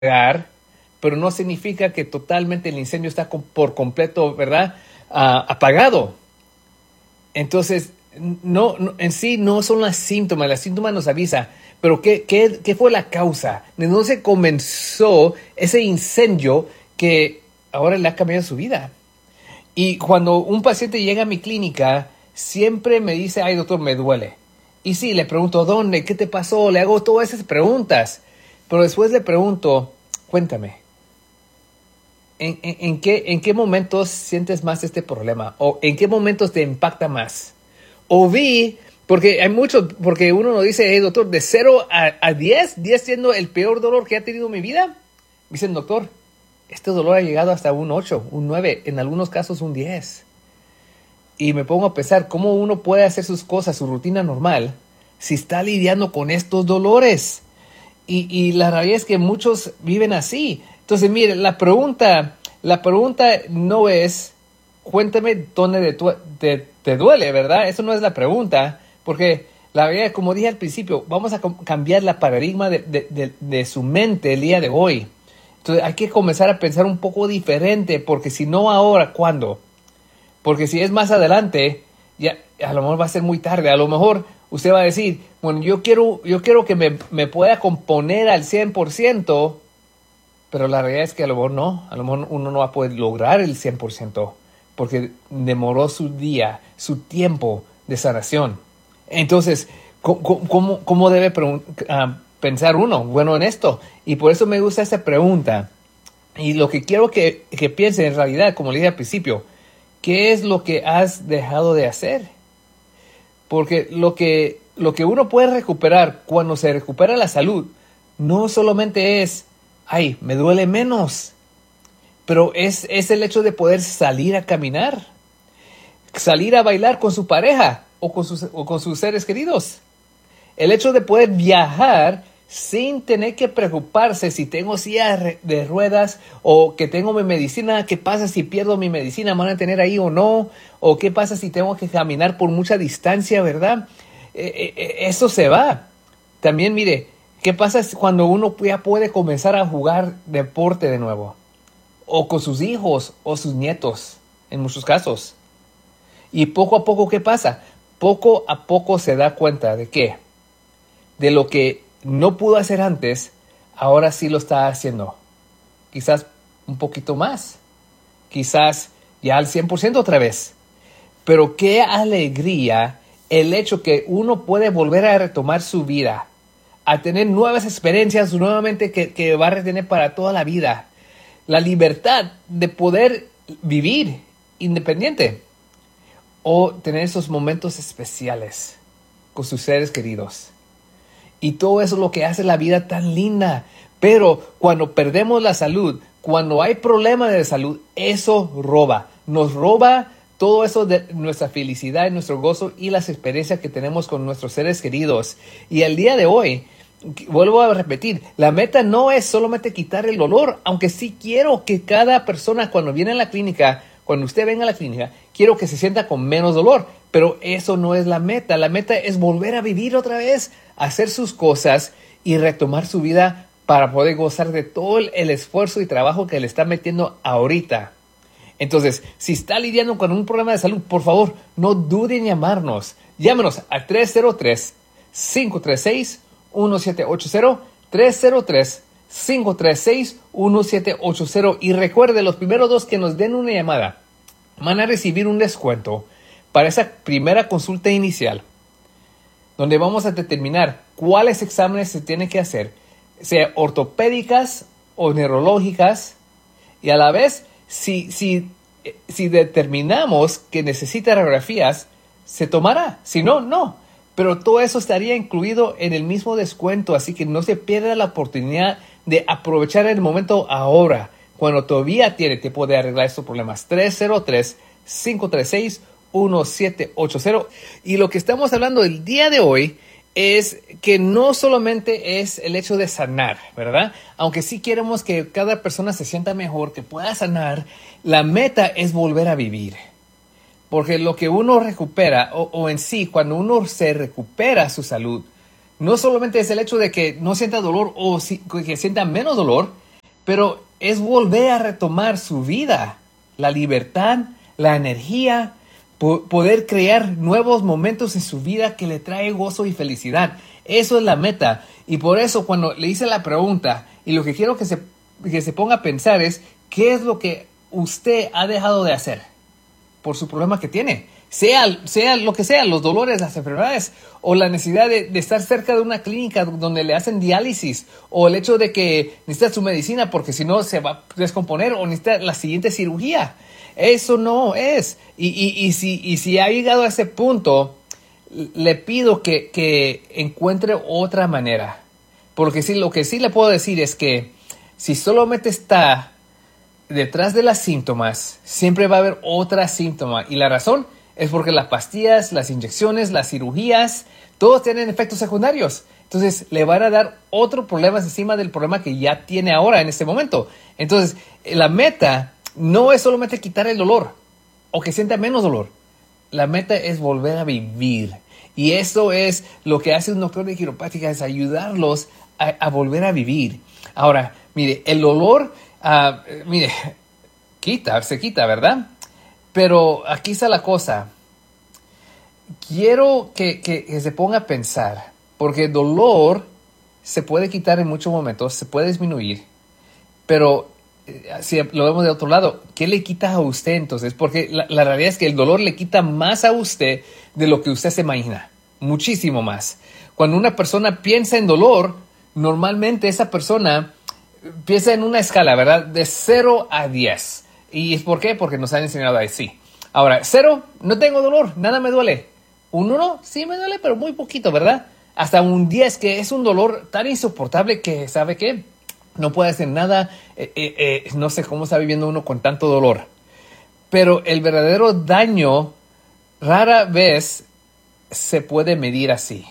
apagar, pero no significa que totalmente el incendio está por completo, ¿verdad? Apagado. Entonces, en sí no son las síntomas nos avisa, pero ¿qué fue la causa? ¿De dónde se comenzó ese incendio que ahora le ha cambiado su vida? Y cuando un paciente llega a mi clínica, siempre me dice, ay doctor, me duele. Y sí, le pregunto, ¿dónde? ¿Qué te pasó? Le hago todas esas preguntas. Pero después le pregunto, cuéntame, ¿en qué momentos sientes más este problema? ¿O en qué momentos te impacta más? Porque hay mucho, porque uno nos dice, hey doctor, de 0 a 10, 10 siendo el peor dolor que ha tenido en mi vida. Me dicen, doctor, este dolor ha llegado hasta un 8, un 9, en algunos casos un 10. Y me pongo a pensar cómo uno puede hacer sus cosas, su rutina normal, si está lidiando con estos dolores. Y la realidad es que muchos viven así. Entonces, mire, la pregunta no es, cuéntame dónde te duele, ¿verdad? Eso no es la pregunta, porque la verdad, como dije al principio, vamos a cambiar la paradigma de su mente el día de hoy. Entonces, hay que comenzar a pensar un poco diferente, porque si no ahora, ¿cuándo? Porque si es más adelante, ya a lo mejor va a ser muy tarde. A lo mejor usted va a decir, bueno, yo quiero que me pueda componer al 100%, pero la realidad es que a lo mejor no. A lo mejor uno no va a poder lograr el 100%, porque demoró su día, su tiempo de sanación. Entonces, ¿cómo debe pensar uno? Bueno, en esto. Y por eso me gusta esta pregunta. Y lo que quiero que piense en realidad, como le dije al principio, ¿qué es lo que has dejado de hacer? Porque lo que uno puede recuperar cuando se recupera la salud, no solamente es, ay, me duele menos, pero es el hecho de poder salir a caminar, salir a bailar con su pareja o con sus seres queridos. El hecho de poder viajar sin tener que preocuparse si tengo silla de ruedas o que tengo mi medicina, qué pasa si pierdo mi medicina, ¿me van a tener ahí o no? O qué pasa si tengo que caminar por mucha distancia, ¿verdad? Eso se va. También mire, ¿qué pasa cuando uno ya puede comenzar a jugar deporte de nuevo? O con sus hijos o sus nietos, en muchos casos. Y poco a poco, ¿qué pasa? Poco a poco se da cuenta de qué, de lo que no pudo hacer antes, ahora sí lo está haciendo. Quizás un poquito más. Quizás ya al 100% otra vez. Pero qué alegría el hecho que uno puede volver a retomar su vida, a tener nuevas experiencias nuevamente que va a retener para toda la vida. La libertad de poder vivir independiente o tener esos momentos especiales con sus seres queridos. Y todo eso es lo que hace la vida tan linda. Pero cuando perdemos la salud, cuando hay problemas de salud, eso roba. Nos roba todo eso de nuestra felicidad, nuestro gozo y las experiencias que tenemos con nuestros seres queridos. Y el día de hoy, vuelvo a repetir, la meta no es solamente quitar el dolor, aunque sí quiero que cada persona cuando viene a la clínica, cuando usted venga a la clínica, quiero que se sienta con menos dolor. Pero eso no es la meta. La meta es volver a vivir otra vez, hacer sus cosas y retomar su vida para poder gozar de todo el esfuerzo y trabajo que le está metiendo ahorita. Entonces, si está lidiando con un problema de salud, por favor, no duden en llamarnos. Llámenos al 303-536-1780, 303-536-1780. Y recuerde, los primeros dos que nos den una llamada van a recibir un descuento para esa primera consulta inicial, donde vamos a determinar cuáles exámenes se tienen que hacer, sea ortopédicas o neurológicas, y a la vez, si determinamos que necesita radiografías, se tomará, si no, no. Pero todo eso estaría incluido en el mismo descuento, así que no se pierda la oportunidad de aprovechar el momento ahora, cuando todavía tiene tiempo de arreglar estos problemas. 303-536-1780. Y lo que estamos hablando el día de hoy es que no solamente es el hecho de sanar, ¿verdad? Aunque sí queremos que cada persona se sienta mejor, que pueda sanar, la meta es volver a vivir. Porque lo que uno recupera, o en sí, cuando uno se recupera su salud, no solamente es el hecho de que no sienta dolor o que sienta menos dolor, pero es volver a retomar su vida, la libertad, la energía, poder crear nuevos momentos en su vida que le trae gozo y felicidad. Eso es la meta. Y por eso cuando le hice la pregunta, y lo que quiero que se ponga a pensar es, ¿qué es lo que usted ha dejado de hacer por su problema que tiene? Sea lo que sea, los dolores, las enfermedades, o la necesidad de estar cerca de una clínica donde le hacen diálisis, o el hecho de que necesita su medicina porque si no se va a descomponer, o necesita la siguiente cirugía. Eso no es. Y si ha llegado a ese punto, le pido que encuentre otra manera. Porque sí, lo que sí le puedo decir es que si solamente está detrás de los síntomas, siempre va a haber otra síntoma. Y la razón es porque las pastillas, las inyecciones, las cirugías, todos tienen efectos secundarios. Entonces le van a dar otro problema encima del problema que ya tiene ahora en este momento. Entonces la meta no es solamente quitar el dolor o que sienta menos dolor. La meta es volver a vivir. Y eso es lo que hace un doctor de quiropráctica, es ayudarlos a volver a vivir. Ahora, mire, el dolor, se quita, ¿verdad? Pero aquí está la cosa. Quiero que se ponga a pensar, porque el dolor se puede quitar en muchos momentos, se puede disminuir, pero si lo vemos de otro lado, ¿qué le quita a usted entonces? Porque la realidad es que el dolor le quita más a usted de lo que usted se imagina, muchísimo más. Cuando una persona piensa en dolor, normalmente esa persona piensa en una escala, ¿verdad? De 0 a 10. ¿Y es por qué? Porque nos han enseñado así. Ahora, 0, no tengo dolor, nada me duele. Un 1, sí me duele, pero muy poquito, ¿verdad? Hasta un 10, que es un dolor tan insoportable que, ¿sabe qué? No puede hacer nada. No sé cómo está viviendo uno con tanto dolor. Pero el verdadero daño rara vez se puede medir así.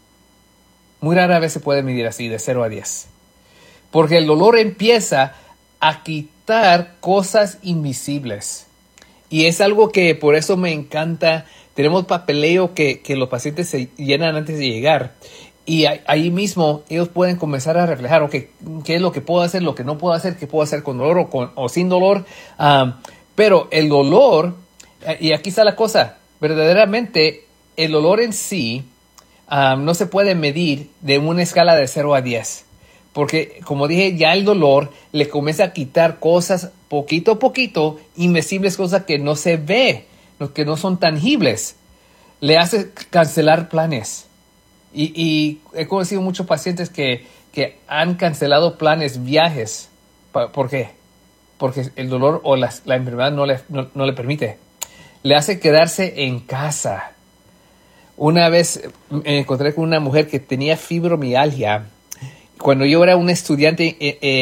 Muy rara vez se puede medir así, de 0 a 10. Porque el dolor empieza a quitar cosas invisibles. Y es algo que por eso me encanta. Tenemos papeleo que los pacientes se llenan antes de llegar. Y ahí mismo ellos pueden comenzar a reflejar, okay, qué es lo que puedo hacer, lo que no puedo hacer, qué puedo hacer con dolor o sin dolor. Pero el dolor, y aquí está la cosa, verdaderamente el dolor en sí no se puede medir de una escala de 0 a 10. Porque, como dije, ya el dolor le comienza a quitar cosas poquito a poquito, invisibles, cosas que no se ve, que no son tangibles. Le hace cancelar planes. Y he conocido muchos pacientes que han cancelado planes, viajes. ¿Por qué? Porque el dolor o la enfermedad no le permite. Le hace quedarse en casa. Una vez me encontré con una mujer que tenía fibromialgia. Cuando yo era un estudiante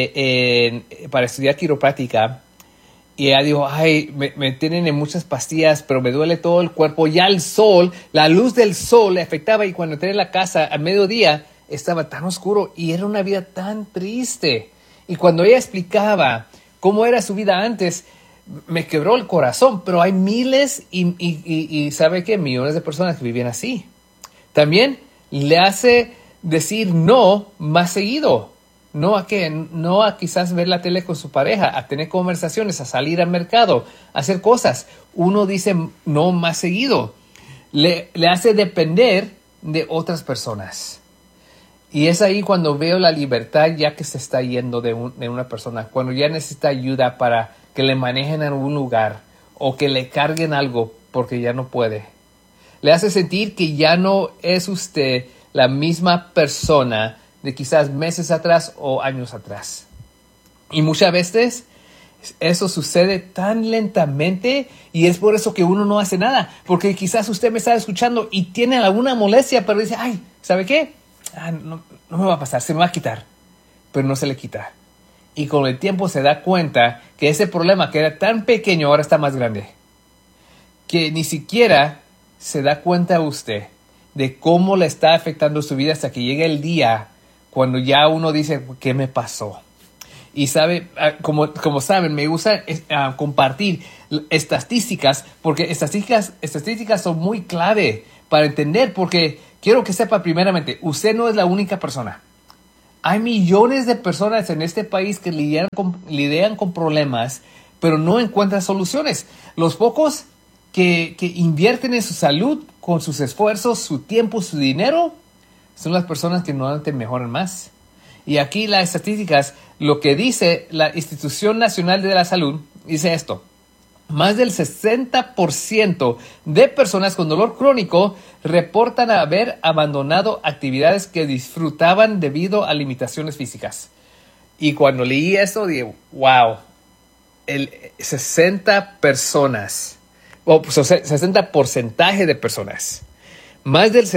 para estudiar quiropráctica, y ella dijo, ay, me tienen en muchas pastillas, pero me duele todo el cuerpo. Ya el sol, la luz del sol le afectaba, y cuando entré en la casa a mediodía estaba tan oscuro y era una vida tan triste. Y cuando ella explicaba cómo era su vida antes, me quebró el corazón. Pero hay miles y ¿sabe qué? Millones de personas que viven así. También le hace decir no más seguido. No a qué, no a quizás ver la tele con su pareja, a tener conversaciones, a salir al mercado, a hacer cosas. Uno dice no más seguido. Le hace depender de otras personas. Y es ahí cuando veo la libertad ya que se está yendo de una persona. Cuando ya necesita ayuda para que le manejen en algún lugar o que le carguen algo porque ya no puede. Le hace sentir que ya no es usted la misma persona de quizás meses atrás o años atrás. Y muchas veces eso sucede tan lentamente y es por eso que uno no hace nada. Porque quizás usted me está escuchando y tiene alguna molestia, pero dice, ay, ¿sabe qué? No me va a pasar, se me va a quitar. Pero no se le quita. Y con el tiempo se da cuenta que ese problema que era tan pequeño ahora está más grande. Que ni siquiera se da cuenta usted de cómo le está afectando su vida hasta que llega el día cuando ya uno dice, ¿qué me pasó? Y sabe, como saben, me gusta compartir estadísticas, porque estadísticas son muy clave para entender, porque quiero que sepa primeramente, usted no es la única persona. Hay millones de personas en este país que lidian con problemas, pero no encuentran soluciones. Los pocos que invierten en su salud con sus esfuerzos, su tiempo, su dinero, son las personas que normalmente mejoran más. Y aquí las estadísticas, lo que dice la Institución Nacional de la Salud, dice esto. Más del 60% de personas con dolor crónico reportan haber abandonado actividades que disfrutaban debido a limitaciones físicas. Y cuando leí esto, dije, wow, el 60 personas, o 60 porcentaje de personas, más del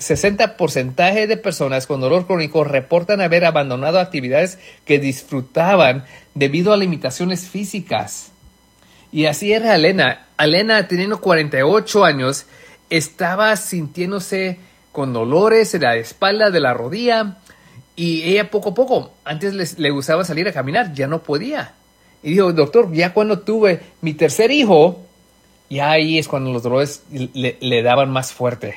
60% de personas con dolor crónico reportan haber abandonado actividades que disfrutaban debido a limitaciones físicas. Y así era Elena. Elena, teniendo 48 años, estaba sintiéndose con dolores en la espalda, de la rodilla. Y ella poco a poco, antes le gustaba salir a caminar, ya no podía. Y dijo, doctor, ya cuando tuve mi tercer hijo, ya ahí es cuando los dolores le daban más fuerte.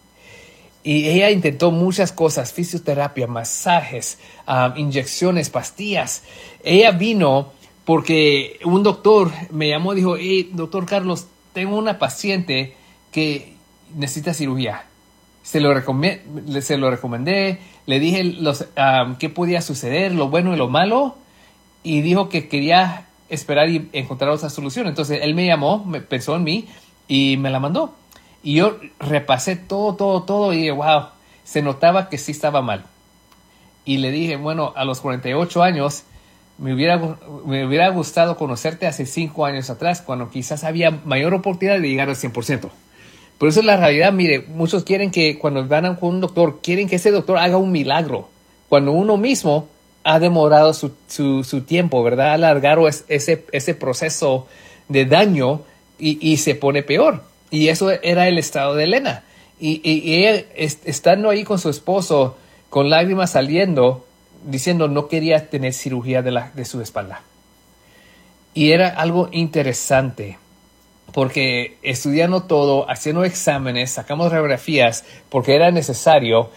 Y ella intentó muchas cosas, fisioterapia, masajes, inyecciones, pastillas. Ella vino porque un doctor me llamó y dijo, hey, doctor Carlos, tengo una paciente que necesita cirugía. Se lo recomendé, le dije qué podía suceder, lo bueno y lo malo, y dijo que quería esperar y encontrar otra solución. Entonces él me llamó, pensó en mí y me la mandó. Y yo repasé todo y dije, wow, se notaba que sí estaba mal. Y le dije, bueno, a los 48 años, me hubiera gustado conocerte hace 5 años atrás, cuando quizás había mayor oportunidad de llegar al 100%. Pero eso es la realidad. Mire, muchos quieren que cuando van con un doctor, quieren que ese doctor haga un milagro. Cuando uno mismo ha demorado su tiempo, ¿verdad? Ha alargado ese proceso de daño y se pone peor. Y eso era el estado de Elena. Y ella, estando ahí con su esposo, con lágrimas saliendo, diciendo no quería tener cirugía de su espalda. Y era algo interesante, porque estudiando todo, haciendo exámenes, sacamos radiografías, porque era necesario,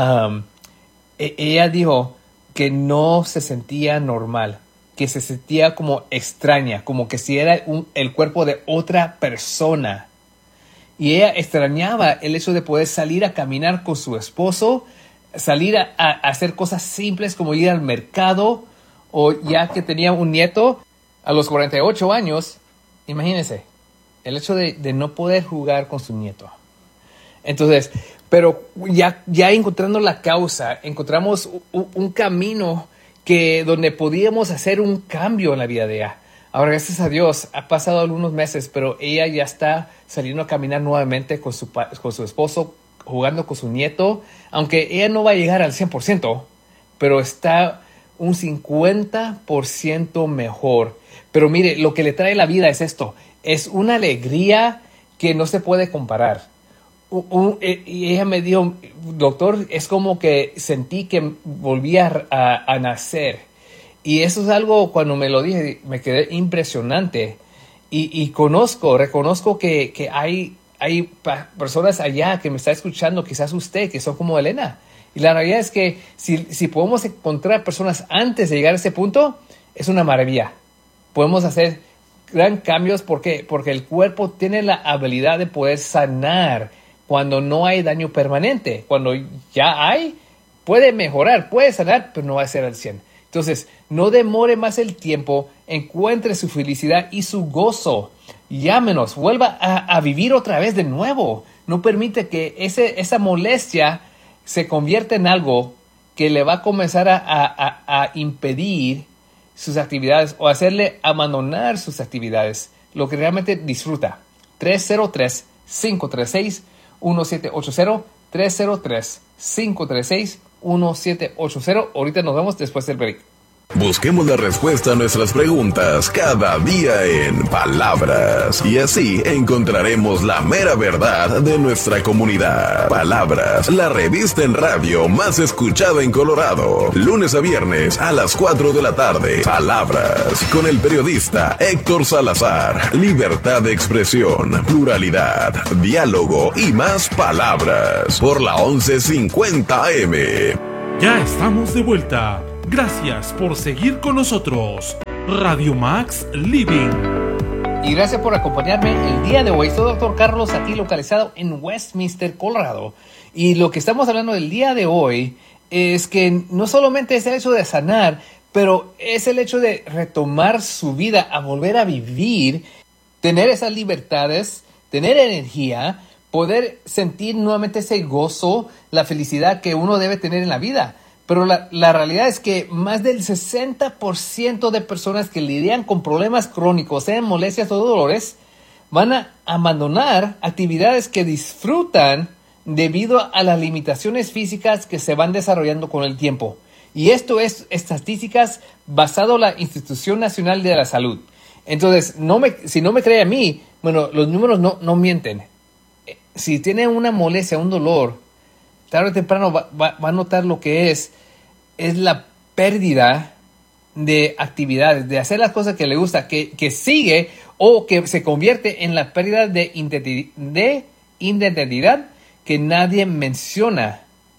ella dijo que no se sentía normal, que se sentía como extraña, como que si era el cuerpo de otra persona. Y ella extrañaba el hecho de poder salir a caminar con su esposo, salir a hacer cosas simples como ir al mercado, o ya que tenía un nieto a los 48 años, imagínense, el hecho de no poder jugar con su nieto. Entonces, pero ya encontrando la causa, encontramos un camino donde podíamos hacer un cambio en la vida de ella. Ahora, gracias a Dios, ha pasado algunos meses, pero ella ya está saliendo a caminar nuevamente con su esposo, jugando con su nieto, aunque ella no va a llegar al 100%, pero está un 50% mejor. Pero mire, lo que le trae la vida es esto, es una alegría que no se puede comparar. Y ella me dijo, doctor, es como que sentí que volvía a nacer. Y eso es algo, cuando me lo dije, me quedé impresionante. Y reconozco que hay personas allá que me está escuchando, quizás usted, que son como Elena. Y la realidad es que si podemos encontrar personas antes de llegar a ese punto, es una maravilla. Podemos hacer gran cambios. ¿Por qué? Porque el cuerpo tiene la habilidad de poder sanar cuando no hay daño permanente. Cuando ya hay, puede mejorar, puede sanar, pero no va a ser al 100%. Entonces, no demore más el tiempo, encuentre su felicidad y su gozo. Llámenos, vuelva a vivir otra vez de nuevo. No permite que esa molestia se convierta en algo que le va a comenzar a impedir sus actividades o hacerle abandonar sus actividades, lo que realmente disfruta. 303-536-1780, 303-536-1780. Ahorita nos vemos después del break. Busquemos la respuesta a nuestras preguntas cada día en Palabras, y así encontraremos la mera verdad de nuestra comunidad. Palabras, la revista en radio más escuchada en Colorado, lunes a viernes a las 4 de la tarde. Palabras, con el periodista Héctor Salazar. Libertad de expresión, pluralidad, diálogo y más palabras, por la 1150 AM. Ya estamos de vuelta. Gracias por seguir con nosotros. Radio Max Living. Y gracias por acompañarme el día de hoy. Soy Dr. Carlos, aquí localizado en Westminster, Colorado. Y lo que estamos hablando del día de hoy es que no solamente es el hecho de sanar, pero es el hecho de retomar su vida, a volver a vivir, tener esas libertades, tener energía, poder sentir nuevamente ese gozo, la felicidad que uno debe tener en la vida. Pero la realidad es que más del 60% de personas que lidian con problemas crónicos, sean molestias o dolores, van a abandonar actividades que disfrutan debido a las limitaciones físicas que se van desarrollando con el tiempo. Y esto es estadísticas basado en la Institución Nacional de la Salud. Entonces, si no me cree a mí, bueno, los números no mienten. Si tiene una molestia, un dolor, tarde o temprano va a notar lo que es la pérdida de actividades, de hacer las cosas que le gusta, que sigue o que se convierte en la pérdida de identidad que nadie menciona.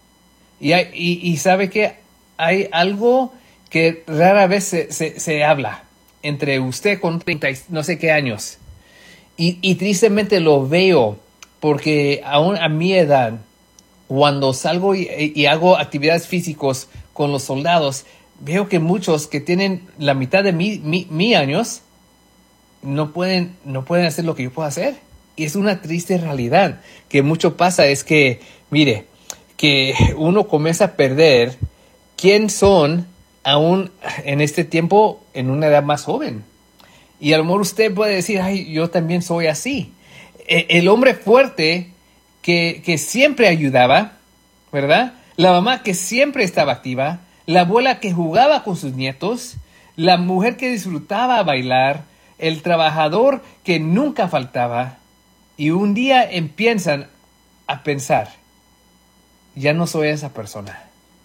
Y sabe que hay algo que rara vez se habla entre usted con 30 no sé qué años. Y tristemente lo veo porque aún a mi edad, cuando salgo y hago actividades físicas con los soldados, veo que muchos que tienen la mitad de mi años no pueden hacer lo que yo puedo hacer. Y es una triste realidad que mucho pasa. Es que, mire, que uno comienza a perder quién son aún en este tiempo en una edad más joven. Y a lo mejor usted puede decir, ay, yo también soy así. El hombre fuerte que siempre ayudaba, ¿verdad? La mamá que siempre estaba activa, la abuela que jugaba con sus nietos, la mujer que disfrutaba bailar, el trabajador que nunca faltaba. Y un día empiezan a pensar, ya no soy esa persona.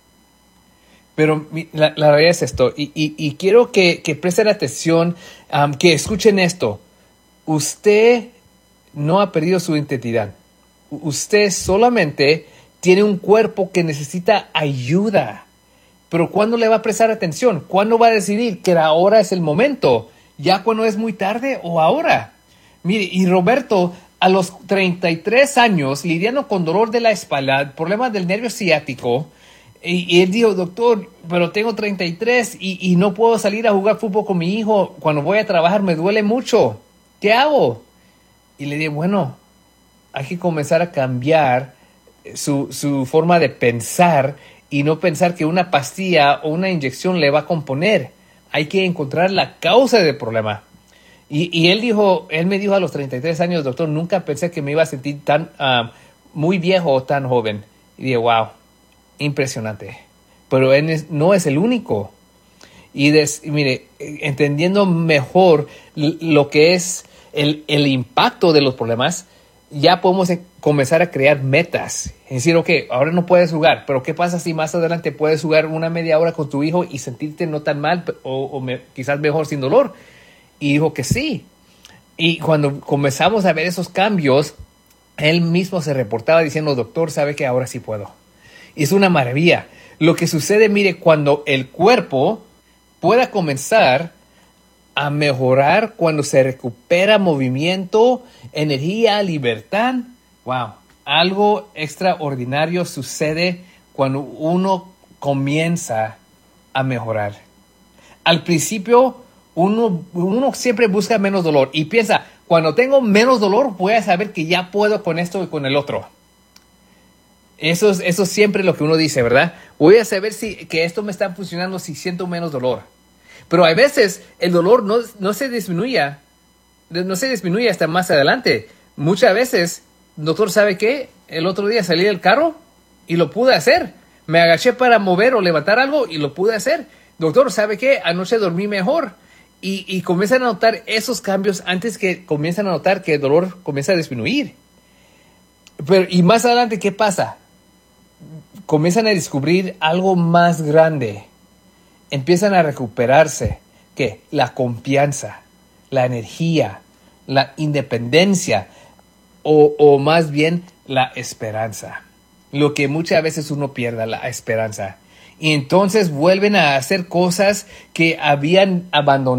Pero la realidad es esto, y quiero que presten atención, que escuchen esto. Usted no ha perdido su identidad. Usted solamente tiene un cuerpo que necesita ayuda. Pero ¿cuándo le va a prestar atención? ¿Cuándo va a decidir que ahora es el momento? ¿Ya cuando es muy tarde o ahora? Mire, y Roberto, a los 33 años, lidiando con dolor de la espalda, problemas del nervio ciático, y él dijo, doctor, pero tengo 33 y no puedo salir a jugar fútbol con mi hijo. Cuando voy a trabajar me duele mucho. ¿Qué hago? Y le dije, bueno, hay que comenzar a cambiar su forma de pensar y no pensar que una pastilla o una inyección le va a componer. Hay que encontrar la causa del problema. Y él me dijo a los 33 años, doctor, nunca pensé que me iba a sentir tan muy viejo o tan joven. Y dije, wow, impresionante. Pero él no es el único. Y mire, entendiendo mejor lo que es el impacto de los problemas, ya podemos comenzar a crear metas. Es decir, ok, ahora no puedes jugar, pero ¿qué pasa si más adelante puedes jugar una media hora con tu hijo y sentirte no tan mal quizás mejor sin dolor? Y dijo que sí. Y cuando comenzamos a ver esos cambios, él mismo se reportaba diciendo, doctor, sabe que ahora sí puedo. Y es una maravilla. Lo que sucede, mire, cuando el cuerpo pueda comenzar a mejorar, cuando se recupera movimiento, energía, libertad, wow, algo extraordinario sucede cuando uno comienza a mejorar. Al principio, uno siempre busca menos dolor y piensa, cuando tengo menos dolor, voy a saber que ya puedo con esto y con el otro. Eso es siempre lo que uno dice, ¿verdad? Voy a saber que esto me está funcionando si siento menos dolor. Pero a veces el dolor no se disminuye hasta más adelante. Muchas veces, doctor, ¿sabe qué? El otro día salí del carro y lo pude hacer. Me agaché para mover o levantar algo y lo pude hacer. Doctor, ¿sabe qué? Anoche dormí mejor. Y comienzan a notar esos cambios antes que comienzan a notar que el dolor comienza a disminuir. Y más adelante, ¿qué pasa? Comienzan a descubrir algo más grande. Empiezan a recuperarse. ¿Qué? La confianza, la energía, la independencia o más bien la esperanza. Lo que muchas veces uno pierde, la esperanza. y entonces vuelven a hacer cosas que habían abandonado